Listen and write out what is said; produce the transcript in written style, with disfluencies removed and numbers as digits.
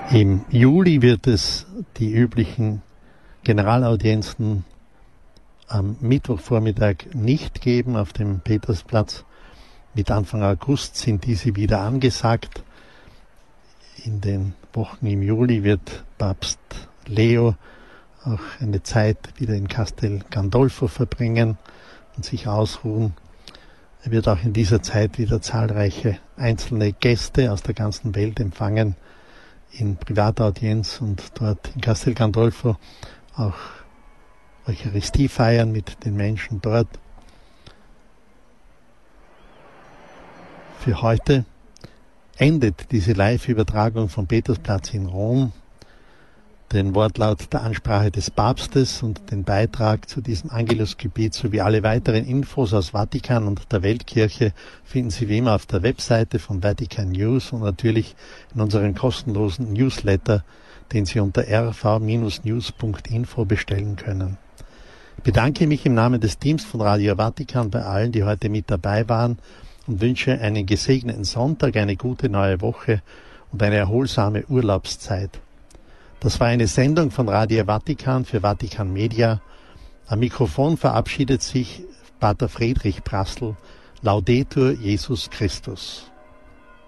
Im Juli wird es die üblichen Generalaudienzen am Mittwochvormittag nicht geben auf dem Petersplatz. Mit Anfang August sind diese wieder angesagt. In den Wochen im Juli wird Papst Leo auch eine Zeit wieder in Castel Gandolfo verbringen und sich ausruhen. Er wird auch in dieser Zeit wieder zahlreiche einzelne Gäste aus der ganzen Welt empfangen in Privataudienz und dort in Castel Gandolfo auch Eucharistie feiern mit den Menschen dort. Für heute endet diese Live-Übertragung vom Petersplatz in Rom. Den Wortlaut der Ansprache des Papstes und den Beitrag zu diesem Angelusgebet sowie alle weiteren Infos aus Vatikan und der Weltkirche finden Sie wie immer auf der Webseite von Vatican News und natürlich in unserem kostenlosen Newsletter, den Sie unter rv-news.info bestellen können. Ich bedanke mich im Namen des Teams von Radio Vatikan bei allen, die heute mit dabei waren und wünsche einen gesegneten Sonntag, eine gute neue Woche und eine erholsame Urlaubszeit. Das war eine Sendung von Radio Vatikan für Vatikan Media. Am Mikrofon verabschiedet sich Pater Friedrich Prassl. Laudetur Jesus Christus.